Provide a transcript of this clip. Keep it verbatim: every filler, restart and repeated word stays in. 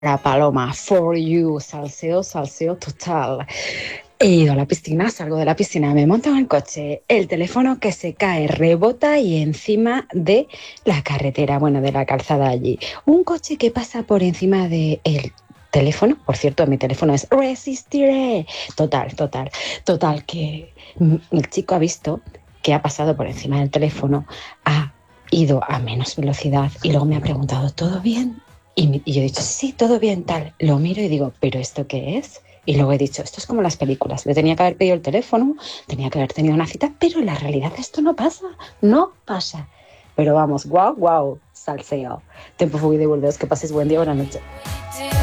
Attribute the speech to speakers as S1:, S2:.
S1: La paloma, for you, salseo, salseo total. He ido a la piscina, salgo de la piscina, me monto en el coche, el teléfono que se cae, rebota y encima de la carretera, bueno, de la calzada allí. Un coche que pasa por encima del teléfono, por cierto, mi teléfono es resistiré. Total, total, total, que mm, el chico ha visto que ha pasado por encima del teléfono, ha ido a menos velocidad y luego me ha preguntado, ¿todo bien? Y, mi- y yo he dicho, sí, todo bien, tal. Lo miro y digo, ¿pero esto qué es? Y luego he dicho, esto es como las películas. Le tenía que haber pedido el teléfono, tenía que haber tenido una cita, pero en la realidad esto no pasa, no pasa. Pero vamos, guau, guau, salseo. Tempo fui de volveros, que pases buen día, buena noche.